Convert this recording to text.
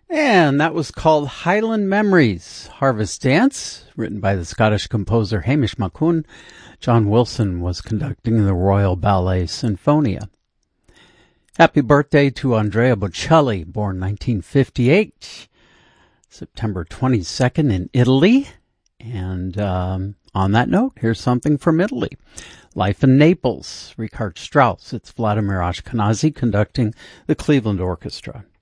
And that was called Highland Memories, Harvest Dance, written by the Scottish composer Hamish Maccoun. John Wilson was conducting the Royal Ballet Sinfonia. Happy birthday to Andrea Bocelli, born 1958, September 22nd in Italy. And on that note, here's something from Italy. Life in Naples, Richard Strauss. It's Vladimir Ashkenazy conducting the Cleveland Orchestra.